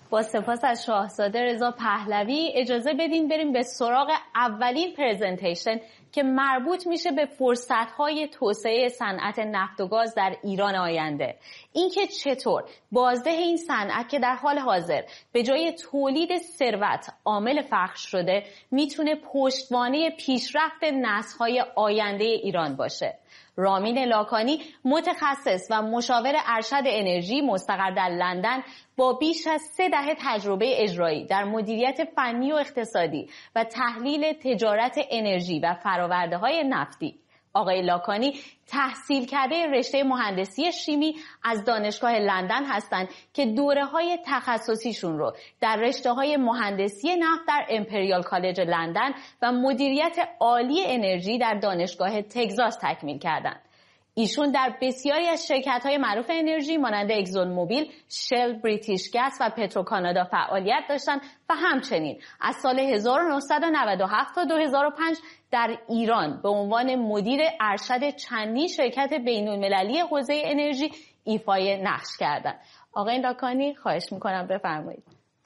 با سپاس از شاهزاده رضا پهلوی اجازه بدین بریم به سراغ اولین پرزنتیشن که مربوط میشه به فرصت‌های توسعه صنعت نفت و گاز در ایران آینده. اینکه چطور بازده این صنعت که در حال حاضر به جای تولید ثروت عامل فقر شده میتونه پشتوانه پیشرفت نسل‌های آینده ایران باشه. رامین لاکانی متخصص و مشاور ارشد انرژی مستقر در لندن با بیش از 3 دهه تجربه اجرایی در مدیریت فنی و اقتصادی و تحلیل تجارت انرژی و فرآورده‌های نفتی. آقای لاکانی تحصیل کرده رشته مهندسی شیمی از دانشگاه لندن هستند که دوره‌های تخصصیشون رو در رشته‌های مهندسی نفت در امپریال کالج لندن و مدیریت عالی انرژی در دانشگاه تگزاس تکمیل کردند. ایشون در بسیاری از شرکت‌های معروف انرژی مانند اکسون موبیل، شل، بریتیش گاز و پترو کانادا فعالیت داشتند و همچنین از سال 1997 تا 2005 در ایران به عنوان مدیر ارشد چندین شرکت بین‌المللی حوزه انرژی ایفای نقش کردند. آقای لاکانی خواهش می‌کنم بفرمایید.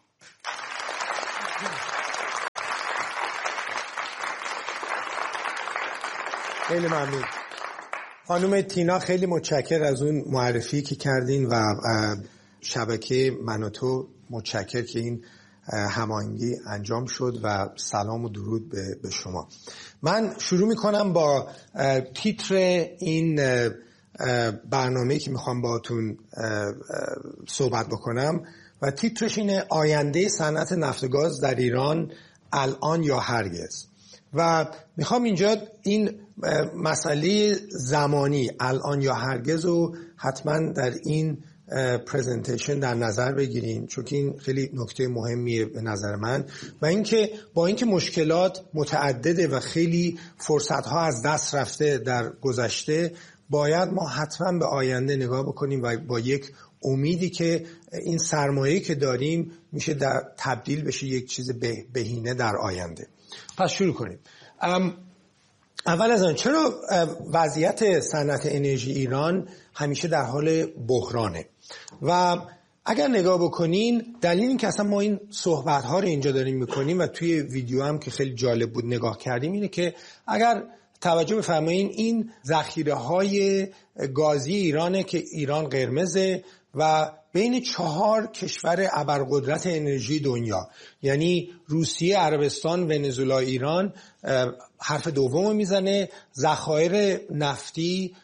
خیلی ممنون. خانم تینا خیلی متشکر از اون معرفی که کردین و شبکه من و تو متشکر که این هماهنگی انجام شد و سلام و درود به شما. من شروع میکنم با تیتر این برنامه‌ای که میخوام باهاتون صحبت بکنم و تیترش اینه: آینده صنعت نفت و گاز در ایران الان یا هرگز. و میخوام اینجا این مسئله زمانی الان یا هرگز رو حتما در این پرزنتیشن در نظر بگیرین، چون این خیلی نکته مهمیه به نظر من. و اینکه با اینکه مشکلات متعدده و خیلی فرصت‌ها از دست رفته در گذشته، باید ما حتما به آینده نگاه بکنیم و با یک امیدی که این سرمایه‌ای که داریم میشه در تبدیل بشه یک چیز بهینه در آینده. پس شروع کنیم. اول از آن چرا وضعیت صنعت انرژی ایران همیشه در حال بحرانه؟ و اگر نگاه بکنین دلیل این که اصلا ما این صحبت‌ها رو اینجا داریم میکنیم و توی ویدیو هم که خیلی جالب بود نگاه کردیم اینه که اگر توجه بفرمایین این ذخیره‌های گازی ایرانه که ایران قرمزه و بین 4 کشور ابرقدرت انرژی دنیا، یعنی روسیه، عربستان، ونزوئلا، ایران حرف دوم میزنه. ذخایر نفتی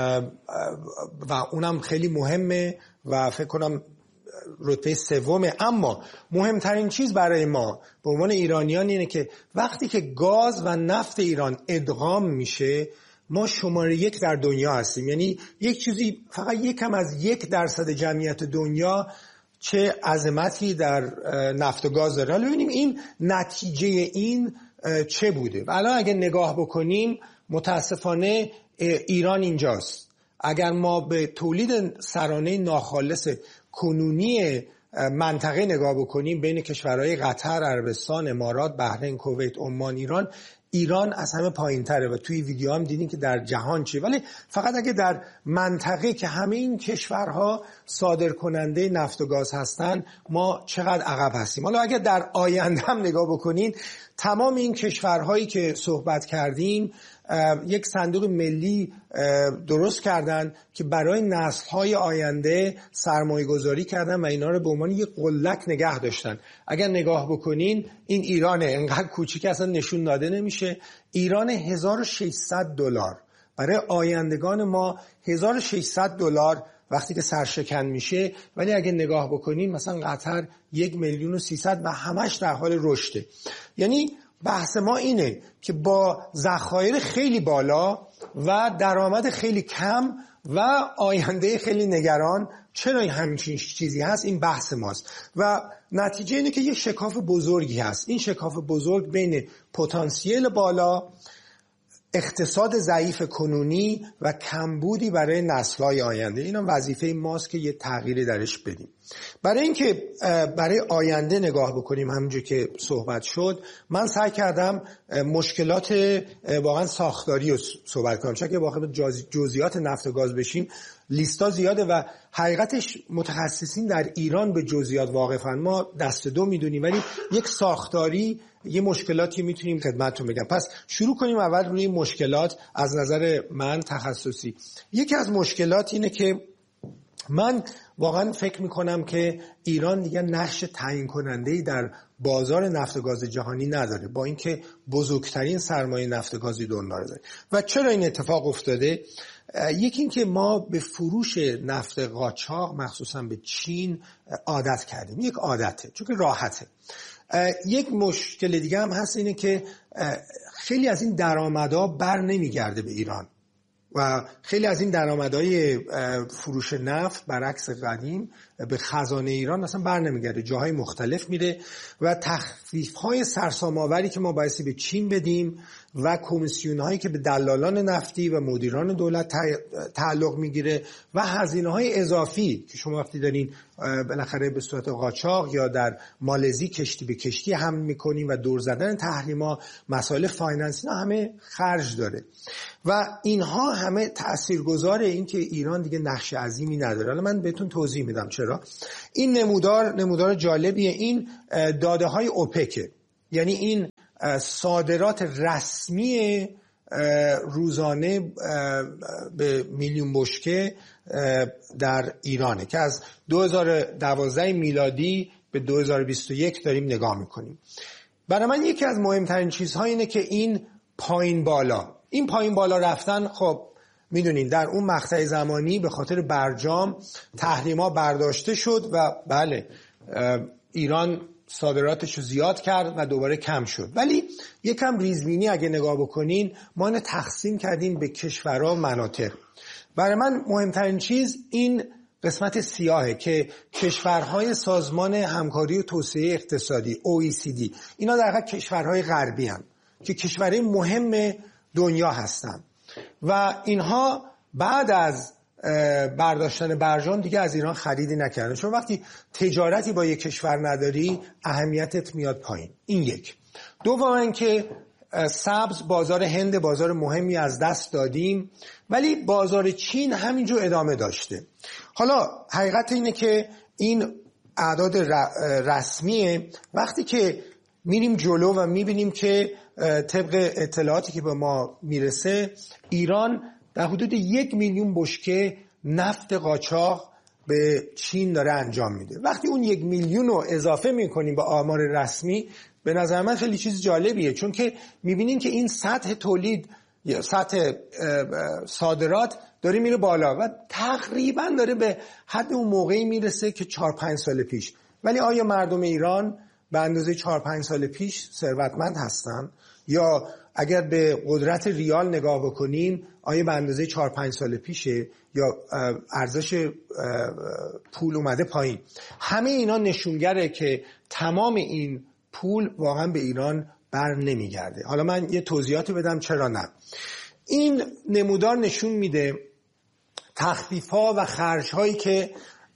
و اونم خیلی مهمه و فکر کنم رتبه 3. اما مهمترین چیز برای ما به عنوان ایرانیان اینه که وقتی که گاز و نفت ایران ادغام میشه ما شماره 1 در دنیا هستیم. یعنی یک چیزی فقط یکم از 1% جمعیت دنیا چه عظمتی در نفت و گاز داره. حالا ببینیم این نتیجه این چه بوده. و الان اگه نگاه بکنیم متاسفانه ایران اینجاست. اگر ما به تولید سرانه ناخالص کنونی منطقه نگاه بکنیم بین کشورهای قطر، عربستان، امارات، بحرین، کویت، عمان، ایران از همه پایین تره و توی ویدیو هم دیدین که در جهان چیه. ولی فقط اگه در منطقه که همه این کشورها صادر کننده نفت و گاز هستن ما چقدر عقب هستیم. حالا اگه در آینده هم نگاه بکنین تمام این کشورهایی که صحبت کردیم یک صندوق ملی درست کردن که برای نسل‌های آینده سرمایه گذاری کردن و اینا رو به عنوان یک قلک نگه داشتن. اگر نگاه بکنین این ایرانه، انقدر کوچیک اصلا نشون داده نمیشه. ایران $1600 برای آیندگان ما، $1600 وقتی که سرشکن میشه. ولی اگه نگاه بکنین مثلا قطر 1,300,000 و همش در حال رشده. یعنی بحث ما اینه که با ذخایر خیلی بالا و درآمد خیلی کم و آینده خیلی نگران چرا این همچین چیزی هست، این بحث ماست. و نتیجه اینه که یک شکاف بزرگی هست. این شکاف بزرگ بین پتانسیل بالا، اقتصاد ضعیف کنونی و کمبودی برای نسل‌های آینده. اینا وظیفه ماست که یه تغییری درش بدیم. برای اینکه برای آینده نگاه بکنیم همونجور که صحبت شد، من سعی کردم مشکلات واقعا ساختاری رو صحبت کنم. چون که واقعا جزئیات نفت و گاز بشیم لیستا زیاده و حقیقتش متخصصین در ایران به جزئیات واقفن. ما دست دو میدونیم ولی یک ساختاری یه مشکلاتی میتونیم خدمتتون بگم. پس شروع کنیم اول روی مشکلات از نظر من تخصصی. یکی از مشکلات اینه که من واقعا فکر میکنم که ایران دیگه نقش تعیین کننده‌ای در بازار نفت و گاز جهانی نداره، با اینکه بزرگترین سرمایه نفت و گاز دنیا رو داره. و چرا این اتفاق افتاده؟ یکی این که ما به فروش نفت قاچاق مخصوصا به چین عادت کردیم. یک عادته چون که راحته. یک مشکل دیگه هم هست، اینه که خیلی از این درآمدها بر نمیگرده به ایران و خیلی از این درآمدهای فروش نفت برعکس قدیم به خزانه ایران اصلا بر نمیگرده، جاهای مختلف میره و تخفیف‌های سرسام‌آوری که ما بایستی به چین بدیم و کمیسیون‌هایی که به دلالان نفتی و مدیران دولت تعلق میگیره و هزینه‌های اضافی که شما وقتی دارین بالاخره به صورت قاچاق یا در مالزی کشتی به کشتی حمل میکنین و دور زدن تحریما، مسائل فایننسی، همه خرج داره و اینها همه تاثیرگذاره این که ایران دیگه نقش عظیمی نداره. حالا من بهتون توضیح میدم چرا. این نمودار جالبیه. این داده های اوپک، یعنی این صادرات رسمی روزانه به میلیون بشکه در ایرانه که از 2012 میلادی به 2021 داریم نگاه میکنیم. برای من یکی از مهمترین چیزها اینه که این پایین بالا رفتن، خب میدونین در اون مقطع زمانی به خاطر برجام تحریما برداشته شد و بله ایران صادراتش رو زیاد کرد و دوباره کم شد، ولی یکم ریزبینی اگه نگاه بکنین ما اینو تقسیم کردیم به کشورها و مناطق. برای من مهمترین چیز این قسمت سیاهه که کشورهای سازمان همکاری و توسعه اقتصادی OECD، اینا در حقیقت کشورهای غربی هستند که کشورهای مهم دنیا هستند و اینها بعد از برداشتن برجام دیگه از ایران خریدی نکردن، چون وقتی تجارتی با یک کشور نداری اهمیتت میاد پایین. این یک. دوم که سبز بازار هند بازار مهمی از دست دادیم، ولی بازار چین همینجور ادامه داشته. حالا حقیقت اینه که این اعداد رسمیه. وقتی که میریم جلو و میبینیم که طبق اطلاعاتی که به ما میرسه ایران در حدود 1 میلیون بشکه نفت قاچاق به چین داره انجام میده. وقتی اون 1 میلیون رو اضافه میکنیم به آمار رسمی، به نظر من خیلی چیز جالبیه، چون که میبینیم که این سطح تولید یا سطح صادرات داره میره بالا و تقریبا داره به حد اون موقعی میرسه که 4-5 سال پیش. ولی آیا مردم ایران به اندازه 4-5 سال پیش ثروتمند هستن؟ یا اگر به قدرت ریال نگاه بکنیم آیا به اندازه 4-5 سال پیشه یا ارزش پول اومده پایین؟ همه اینا نشونگره که تمام این پول واقعا به ایران بر نمیگرده. حالا من یه توضیحاتی بدم چرا نه. این نمودار نشون میده تخفیف‌ها و خرج‌هایی که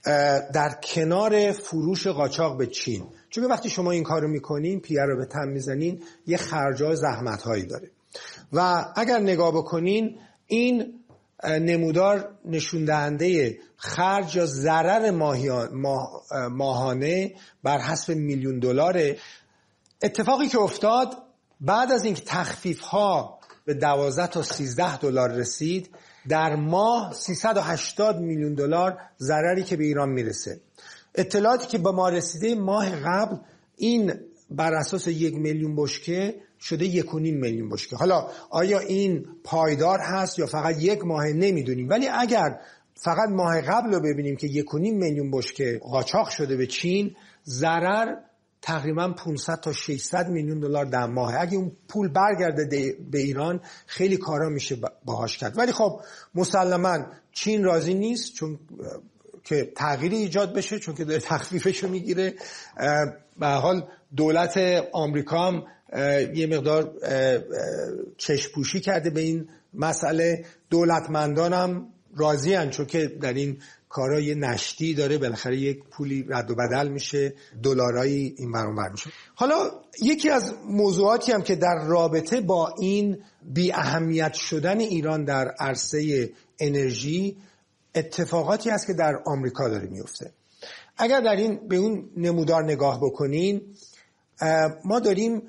در کنار فروش قاچاق به چین، چون وقتی شما این کارو میکنین پیه رو به تن میزنین یه خرج‌ها زحمت‌هایی داره و اگر نگاه بکنین این نمودار نشون دهنده خرج یا ضرر ماهانه بر حسب میلیون دلاره. اتفاقی که افتاد بعد از اینکه تخفیف‌ها به 12 تا 13 دلار رسید، در ماه 380 میلیون دلار ضرری که به ایران میرسه. اطلاعاتی که به ما رسیده ماه قبل این بر اساس 1 میلیون بشکه شده 1.5 میلیون بشکه. حالا آیا این پایدار هست یا فقط یک ماه نمیدونیم، ولی اگر فقط ماه قبل رو ببینیم که 1.5 میلیون بشکه قاچاق شده به چین، ضرر تقریبا 500 تا 600 میلیون دلار در ماه. اگه اون پول برگرده به ایران خیلی کارا میشه باهاش کرد. ولی خب مسلماً چین راضی نیست چون که تغییری ایجاد بشه، چون که داره تخفیفشو میگیره. به هر حال دولت آمریکا هم یه مقدار چشم‌پوشی کرده به این مسئله. دولتمندان هم راضی ان چون که در این کارا یه نشتی داره، بالاخره یک پولی رد و بدل میشه، دلارایی این ور اون ور میشه. حالا یکی از موضوعاتی هم که در رابطه با این بی اهمیت شدن ایران در عرصه انرژی اتفاقاتی هست که در آمریکا داره میفته. اگر در این به اون نمودار نگاه بکنین، ما داریم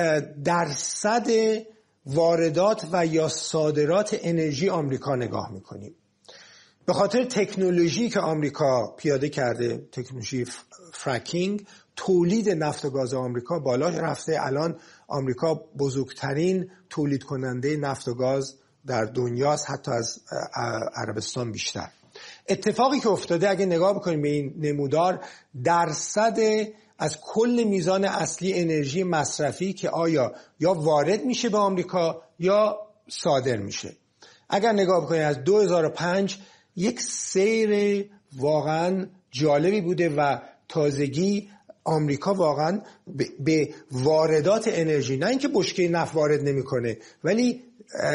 درصد واردات و یا صادرات انرژی آمریکا نگاه میکنیم. به خاطر تکنولوژی که آمریکا پیاده کرده، تکنولوژی فرکینگ، تولید نفت و گاز آمریکا بالا رفته. الان آمریکا بزرگترین تولید کننده نفت و گاز در دنیاست، حتی از عربستان بیشتر. اتفاقی که افتاده اگه نگاه بکنیم به این نمودار، درصد از کل میزان اصلی انرژی مصرفی که آیا یا وارد میشه به آمریکا یا صادر میشه، اگر نگاه بکنیم از 2005 یک سیر واقعا جالبی بوده و تازگی آمریکا واقعا به واردات انرژی، نه اینکه بشکه نفت وارد نمیکنه ولی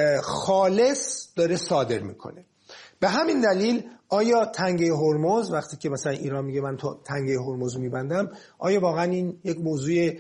خالص داره صادر میکنه. به همین دلیل آیا تنگه هرمز، وقتی که مثلا ایران میگه من تنگه هرمز رو میبندم، آیا واقعا این یک موضوع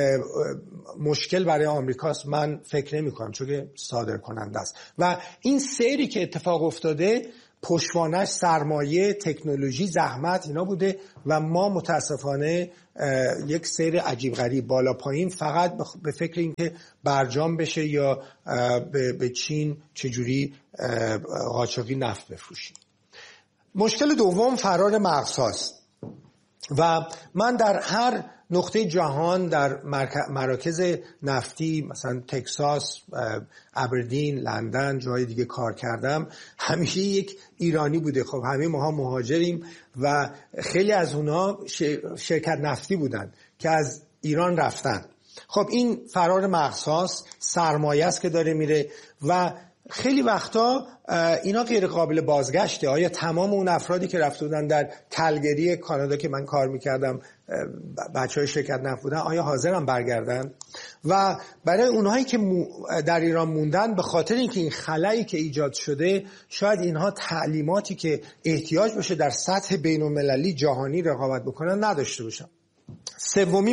مشکل برای آمریکاست؟ من فکر نمی کنم، چون که صادر کننده است. و این سیری که اتفاق افتاده پشتوانش سرمایه، تکنولوژی، زحمت اینا بوده و ما متاسفانه یک سیر عجیب غریب بالا پایین فقط به فکر اینکه برجام بشه یا به چین چجوری قاچاقی نفت بفروشیم. مشکل دوم فرار مغزهاست و من در هر نقطه جهان در مراکز نفتی مثلا تگزاس، ابردین، لندن، جای دیگه کار کردم، همیشه یک ایرانی بوده. خب همه ماها مهاجریم و خیلی از اونها شرکت نفتی بودن که از ایران رفتن. خب این فرار مغزهاست، سرمایه است که داره میره و خیلی وقتا اینا غیر قابل بازگشته. آیا تمام اون افرادی که رفته بودن در کلگری کانادا که من کار میکردم، بچهای شرکت نفت بودن، آیا حاضرن برگردن؟ و برای اونهایی که در ایران موندن، به خاطر اینکه این خلایی که ایجاد شده، شاید اینها تعلیماتی که احتیاج باشه در سطح بین‌المللی جهانی رقابت بکنن نداشته باشن. سومین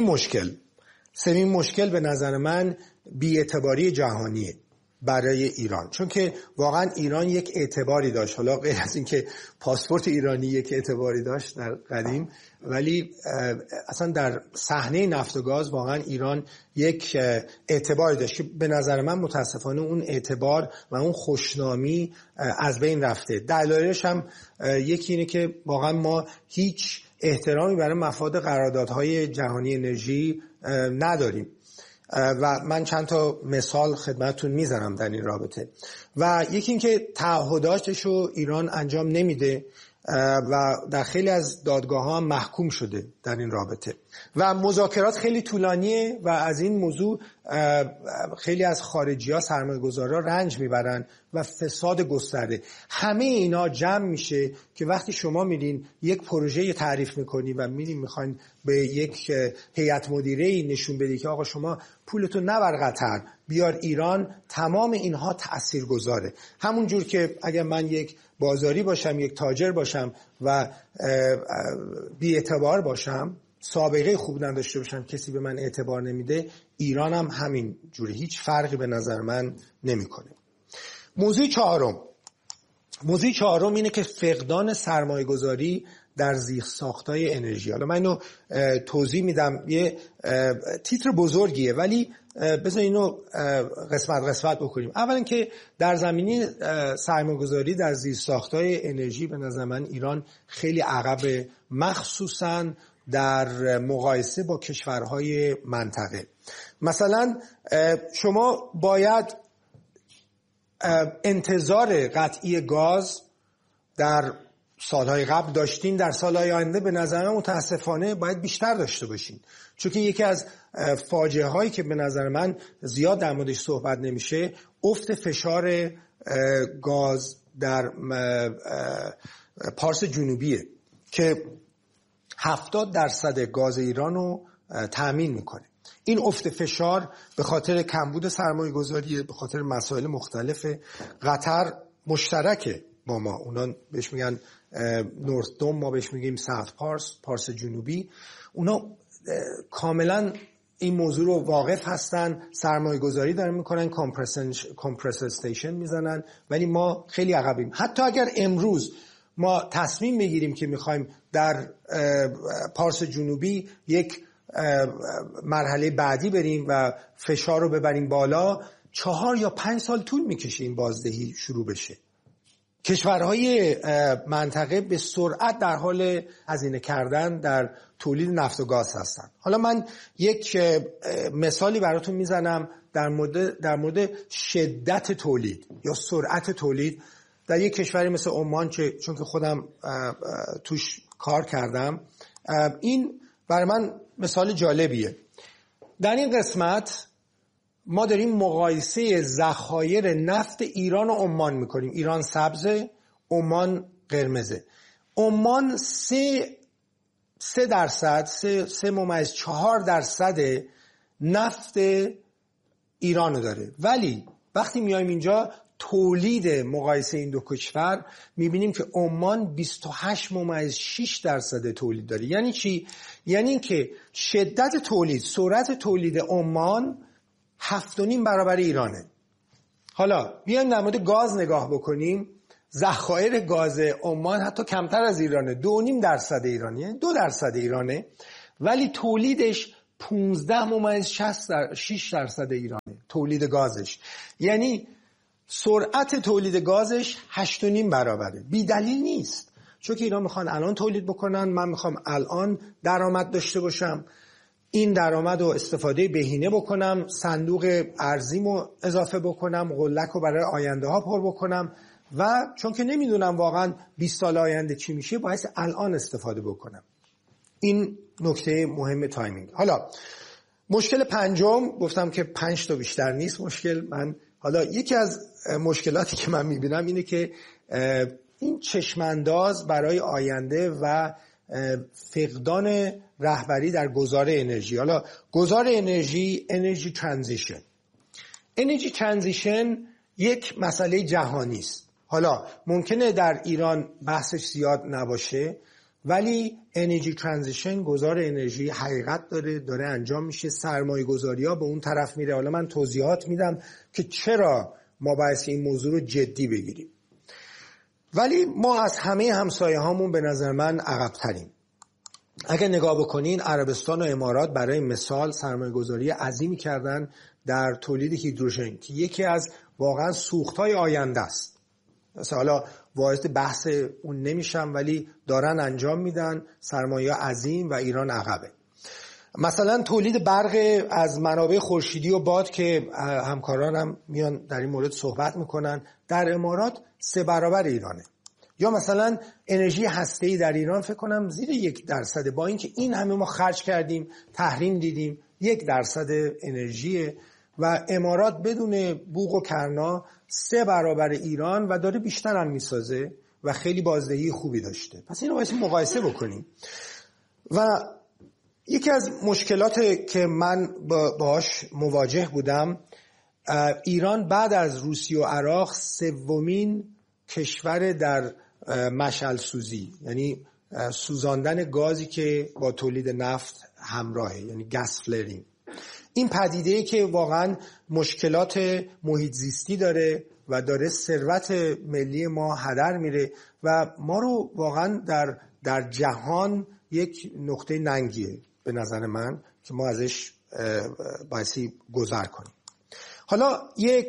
مشکل به نظر من بی‌اعتباری جهانیه برای ایران، چون که واقعا ایران یک اعتباری داشت، حالا غیر از اینکه پاسپورت ایرانی یک اعتباری داشت در قدیم، ولی اصلا در صحنه نفت و گاز واقعا ایران یک اعتباری داشت که به نظر من متاسفانه اون اعتبار و اون خوشنامی از بین رفته. دلایلش هم یکی اینه که واقعا ما هیچ احترامی برای مفاد قراردادهای جهانی انرژی نداریم و من چند تا مثال خدمتتون میزنم در این رابطه. و یکی این که تعهداتش رو ایران انجام نمیده و در خیلی از دادگاه‌ها محکوم شده در این رابطه و مذاکرات خیلی طولانیه و از این موضوع خیلی از خارجی‌ها، سرمایه‌گذارا رنج میبرن و فساد گسترده. همه اینا جمع میشه که وقتی شما میرین یک پروژه تعریف میکنی و میخواین به یک هیئت مدیره نشون بدی که آقا شما پولتون نبر قطر بیار ایران، تمام اینها تاثیرگذاره. همون جور که اگر من یک بازاری باشم، یک تاجر باشم و بی‌اعتبار باشم، سابقه خوب نداشته باشم، کسی به من اعتبار نمیده، ایران هم همین جوری، هیچ فرقی به نظر من نمیکنه. موضوع چهارم اینه که فقدان سرمایه‌گذاری در زیرساخت‌های انرژی. حالا من اینو توضیح میدم، یه تیتر بزرگیه ولی بذار اینو قسمت بکنیم. اولا که در زمینه سرمایه‌گذاری در زیرساخت‌های انرژی به نظر من ایران خیلی عقبه، مخصوصاً در مقایسه با کشورهای منطقه. مثلا شما باید انتظار قطعی گاز در سالهای قبل داشتین، در سالهای آینده به نظر من متاسفانه باید بیشتر داشته باشین، چون که یکی از فاجعه هایی که به نظر من زیاد در موردش صحبت نمیشه افت فشار گاز در پارس جنوبیه که 70% گاز ایران رو تأمین میکنه. این افت فشار به خاطر کمبود سرمایه گذاری، به خاطر مسائل مختلف. قطر مشترکه با ما، اونا بهش میگن نورث دوم، ما بهش میگیم ساوت پارس جنوبی. اونا کاملا این موضوع رو واقف هستن، سرمایه گذاری دارن میکنن، کمپرسر استیشن میزنن، ولی ما خیلی عقبیم. حتی اگر امروز ما تصمیم بگیریم که میخوایم در پارس جنوبی یک مرحله بعدی بریم و فشار رو ببریم بالا، 4 یا 5 سال طول میکشه این بازدهی شروع بشه. کشورهای منطقه به سرعت در حال هزینه کردن در تولید نفت و گاز هستند. حالا من یک مثالی براتون میزنم در مورد شدت تولید یا سرعت تولید در یک کشوری مثل عمان، چون که خودم توش کار کردم. این برای من مثال جالبیه. در این قسمت ما داریم مقایسه ذخایر نفت ایران و عمان میکنیم. ایران سبزه، عمان قرمزه. عمان 3.4% نفت ایران رو داره، ولی وقتی میایم اینجا تولید مقایسه این دو کشور میبینیم که عمان 28.6% تولید داره. یعنی چی؟ یعنی که شدت تولید، سرعت تولید عمان 7.5 برابر ایرانه. حالا بیایم در مورد گاز نگاه بکنیم. ذخایر گاز عمان حتی کمتر از ایرانه، 2.5% ایرانه، یعنی 2% ایرانه، ولی تولیدش 15.6% ایرانه. تولید گازش یعنی سرعت تولید گازش 8.5 برابره. بی دلیل نیست، چون که اینا میخوان الان تولید بکنن، من میخوام الان درآمد داشته باشم، این درآمد رو استفاده بهینه بکنم، صندوق ارزیمو اضافه بکنم، غلک رو برای آینده ها پر بکنم، و چون که نمیدونم واقعا 20 سال آینده چی میشه، باید الان استفاده بکنم. این نکته مهم تایمینگ. حالا مشکل پنجم، گفتم که 5 تا بیشتر نیست مشکل. حالا یکی از مشکلاتی که من میبینم اینه که این چشمانداز برای آینده و فقدان رهبری در گذار انرژی. حالا گذار انرژی ترانزیشن یک مسئله جهانی است. حالا ممکنه در ایران بحثش زیاد نباشه، ولی انرژی ترانزیشن، گذار انرژی، حقیقت داره انجام میشه. سرمایه گذاری ها به اون طرف میره. حالا من توضیحات میدم که چرا ما باید این موضوع رو جدی بگیریم. ولی ما از همه همسایه هامون به نظر من عقب تریم. اگه نگاه بکنین، عربستان و امارات برای مثال سرمایه گذاری عظیمی کردن در تولید هیدروژن که یکی از واقعا سوختهای آینده است. مثلا حالا وارد بحث اون نمیشم، ولی دارن انجام میدن، سرمایه عظیم، و ایران عقبه. مثلا تولید برق از منابع خورشیدی و باد که همکارانم میان در این مورد صحبت میکنن، در امارات 3 برابر ایرانه. یا مثلا انرژی هسته‌ای در ایران فکر کنم زیر 1%، با اینکه این همه ما خرج کردیم، تحریم دیدیم، 1% انرژیه، و امارات بدون بوق و کرنا 3 برابر ایران و داره بیشتر هم میسازه و خیلی بازدهی خوبی داشته. پس این رو باید مقایسه بکنیم. و یکی از مشکلات که من باش مواجه بودم، ایران بعد از روسیه و عراق 3مین کشور در مشعل سوزی، یعنی سوزاندن گازی که با تولید نفت همراهه، یعنی گاز فلرینگ. این پدیده‌ای که واقعا مشکلات محیط زیستی داره و داره ثروت ملی ما هدر میره و ما رو واقعا در جهان یک نقطه ننگیه به نظر من که ما ازش بایستی گذر کنیم. حالا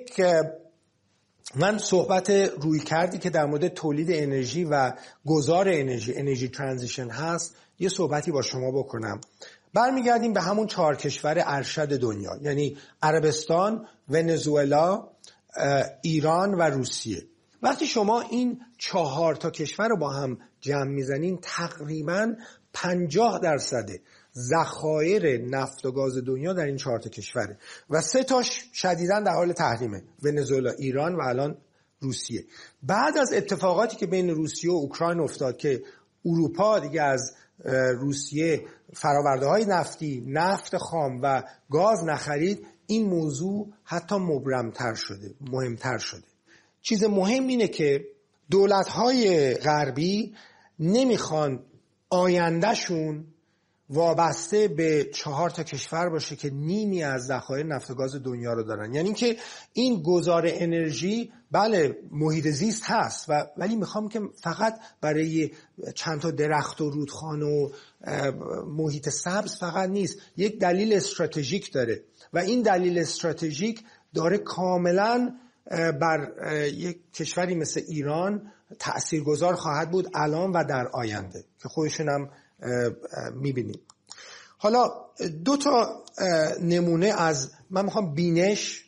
من صحبت روی کردی که در مورد تولید انرژی و گذار انرژی ترانزیشن هست، یه صحبتی با شما بکنم. برمیگردیم به همون 4 کشور ارشد دنیا، یعنی عربستان، ونزوئلا، ایران و روسیه. وقتی شما این 4 تا کشور رو با هم جمع میزنین، تقریباً 50% ذخایر نفت و گاز دنیا در این 4 تا کشوره و 3 تاش شدیداً در حال تحریمه: ونزوئلا، ایران و الان روسیه. بعد از اتفاقاتی که بین روسیه و اوکراین افتاد که اروپا دیگه از روسیه فرآورده‌های نفتی، نفت خام و گاز نخرید، این موضوع حتی مبرمتر شده، مهمتر شده. چیز مهم اینه که دولت‌های غربی نمیخوان آیندهشون وابسته به 4 تا کشور باشه که نیمی از ذخایر نفت و گاز دنیا رو دارن. یعنی که این گذار انرژی بله محیط زیست هست ولی میخوام که فقط برای چند تا درخت و رودخانه و محیط سبز فقط نیست، یک دلیل استراتژیک داره و این دلیل استراتژیک داره کاملا بر یک کشوری مثل ایران تأثیرگذار خواهد بود الان و در آینده که خودشون هم میبینیم. حالا 2 تا نمونه از من میخوام بینش،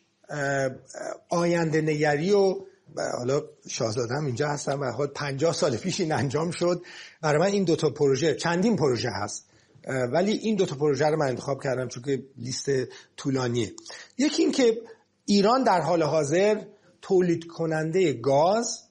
آینده نگری و حالا شاهزاده‌ام اینجا هستم و خود 50 سال پیش این انجام شد. برای من این 2 تا پروژه، چندین پروژه هست ولی این 2 تا پروژه رو من انتخاب کردم چون که لیست طولانیه. یکی این که ایران در حال حاضر تولید کننده گاز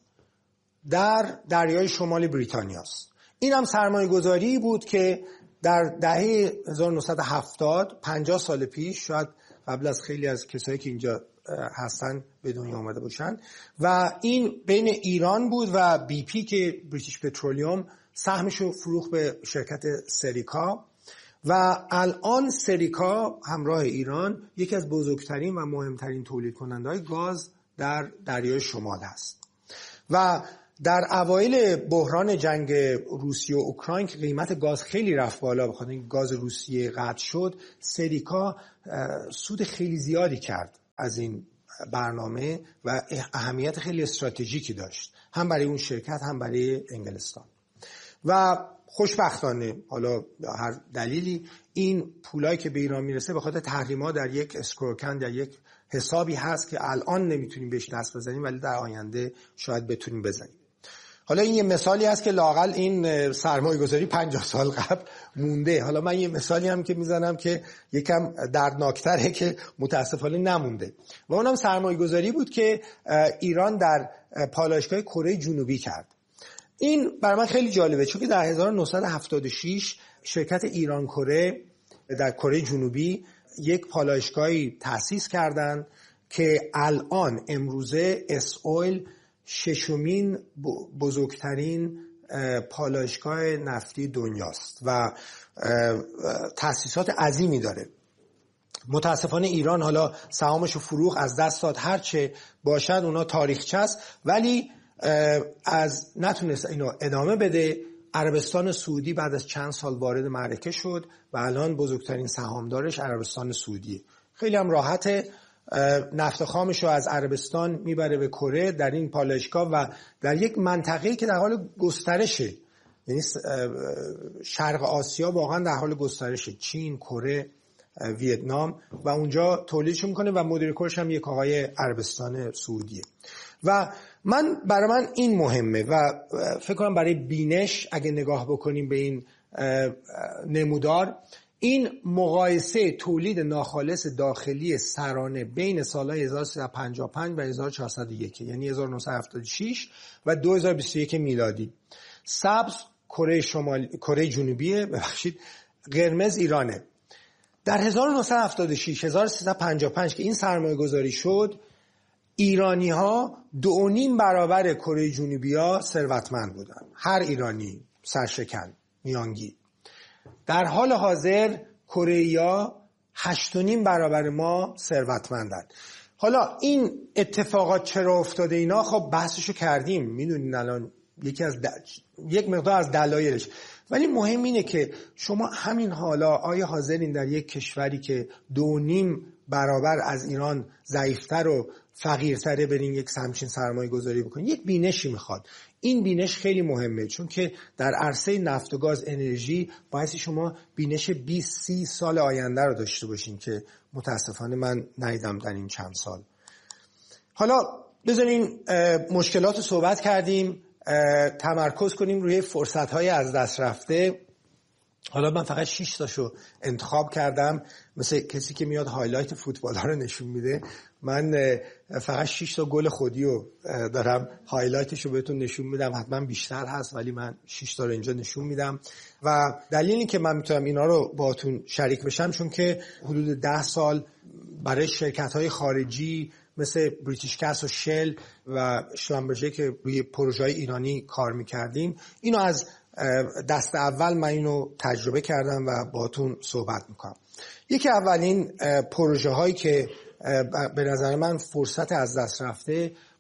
در دریای شمال بریتانیا است. این هم سرمایه‌گذاری بود که در دهه 1970 50 سال پیش، شاید قبل از خیلی از کسایی که اینجا هستن به دنیا آمده باشن، و این بین ایران بود و بی پی که بریتیش پترولیوم سهمشو فروخت به شرکت سریکا و الان سریکا همراه ایران یکی از بزرگترین و مهمترین تولید کننده‌های گاز در دریای شمال هست. و در اوایل بحران جنگ روسیه و اوکراین که قیمت گاز خیلی رفت بالا بخاطر اینکه گاز روسیه قطع شد، سریکا سود خیلی زیادی کرد از این برنامه و اهمیت خیلی استراتژیکی داشت، هم برای اون شرکت هم برای انگلستان. و خوشبختانه حالا هر دلیلی این پولایی که به ایران میرسه به خاطر تحریم‌ها در یک اسکروکن، در یک حسابی هست که الان نمیتونیم بهش دست بزنیم ولی در آینده شاید بتونیم بزنیم. حالا این یه مثالی هست که لااقل این سرمایه‌گذاری 50 سال قبل مونده. حالا من یه مثالی هم که میزنم که یکم دردناکتره که متاسفانه نمونده و اونم سرمایه‌گذاری بود که ایران در پالایشگاه کره جنوبی کرد. این برای من خیلی جالبه چون که در 1976 شرکت ایران کره در کره جنوبی یک پالایشگاهی تأسیس کردند که الان امروزه اسویل 6مین بزرگترین پالایشگاه نفتی دنیاست و تأسیسات عظیمی داره. متاسفانه ایران حالا سهامشو فروخت، از دست داد، هرچه باشد اونا تاریخچه است ولی از نتونست اینو ادامه بده. عربستان سعودی بعد از چند سال وارد معرکه شد و الان بزرگترین سهامدارش عربستان سعودیه. خیلی هم راحته، نفت خامش رو از عربستان میبره به کره در این پالایشگاه و در یک منطقه‌ای که در حال گسترشه، یعنی شرق آسیا واقعا در حال گسترشه، چین، کره، ویتنام، و اونجا تولیدش میکنه و مدیر کارش هم یک آقای عربستان سعودیه. و برای من این مهمه و فکر کنم برای بینش اگه نگاه بکنیم به این نمودار، این مقایسه تولید ناخالص داخلی سرانه بین سالهای 1355 و 1401 یعنی 1976 و 2021 میلادی. سبز کره جنوبیه، قرمز ایرانه. در 1976 1355 که این سرمایه گذاری شد، ایرانی ها 2.5 برابر کره جنوبی ها ثروتمند بودن، هر ایرانی سرشکن میانگی. در حال حاضر کره-ها 8.5 برابر ما ثروتمندن. حالا این اتفاقات چرا افتاده اینا خب بحثشو کردیم، میدونین الان یک مقدار از دلایلش، ولی مهم اینه که شما همین حالا آیا حاضرین در یک کشوری که 2.5 برابر از ایران ضعیفتر و فقیرتره برین یک همچین سرمایه گذاری بکنین؟ یک بینشی میخواد. این بینش خیلی مهمه چون که در عرصه نفت و گاز انرژی باعث شما بینش 20-30 سال آینده رو داشته باشین که متاسفانه من ندیدم در این چند سال. حالا بذارین مشکلات رو صحبت کردیم، تمرکز کنیم روی فرصت‌های از دست رفته. حالا من فقط 6 تاشو انتخاب کردم، مثل کسی که میاد هایلایت فوتبال‌ها رو نشون میده. من فقط 6 تا گل خودی رو دارم هایلایتشو بهتون نشون میدم، حتما بیشتر هست ولی من 6 تا رو اینجا نشون میدم. و دلیلی که من میتونم اینا رو باهاتون شریک بشم چون که حدود 10 سال برای شرکت‌های خارجی مثل بریتیش گاز و شل و شلامبرژه که روی پروژه‌های ایرانی کار میکردیم، اینو از دست اول من اینو تجربه کردم و باهاتون صحبت میکنم. یکی اولین پروژه هایی که به نظر من فرصت از دست رفته،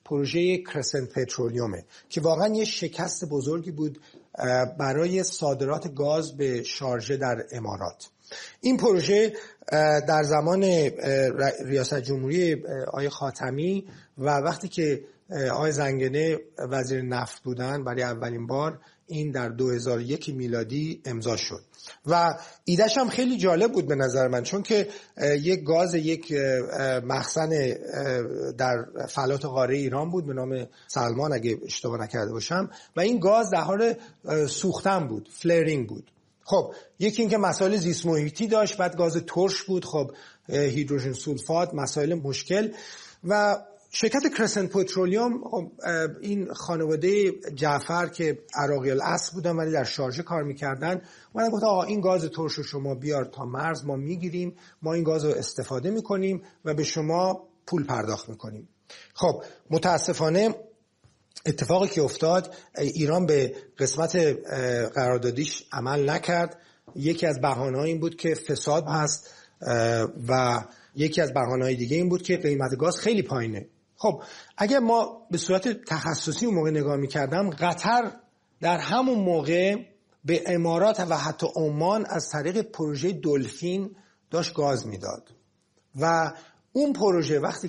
پروژه کرسنت پترولیومه که واقعا یه شکست بزرگی بود برای صادرات گاز به شارژه در امارات. این پروژه در زمان ریاست جمهوری آقای خاتمی و وقتی که آقای زنگنه وزیر نفت بودن برای اولین بار این در 2001 میلادی امضا شد و ایدهش هم خیلی جالب بود به نظر من، چون که یک گاز یک مخزن در فلات قاره ایران بود به نام سلمان اگه اشتباه نکرده باشم و این گاز در حال سوختن بود، فلرینگ بود. خب یکی این که مسائل زیست محیطی داشت، بعد گاز ترش بود، خب هیدروژن سولفات، مسائل مشکل. و شرکت کرسنت پترولیوم این خانواده جعفر که عراقی الاصل بودن ولی در شارژه کار میکردن اومدن گفتن آقا این گاز ترش رو شما بیار تا مرز، ما میگیریم، ما این گاز رو استفاده میکنیم و به شما پول پرداخت میکنیم. خب متاسفانه اتفاقی که افتاد، ایران به قسمت قراردادیش عمل نکرد. یکی از بهانه‌ها این بود که فساد هست و یکی از بهانه‌های دیگه این بود که قیمت گاز خیلی پایینه. خب اگر ما به صورت تخصصی اون موقع نگاه می‌کردم، قطر در همون موقع به امارات و حتی عمان از طریق پروژه دلفین داشت گاز میداد و اون پروژه وقتی